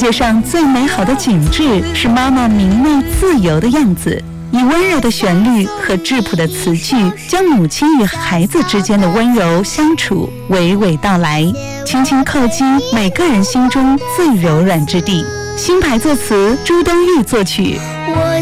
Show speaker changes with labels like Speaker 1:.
Speaker 1: 界上最美好的景致是妈妈明媚自由的样子，以温柔的旋律和质朴的词句，将母亲与孩子之间的温柔相处娓娓道来，轻轻叩击每个人心中最柔软之地。新牌作词，朱东玉作曲。
Speaker 2: 我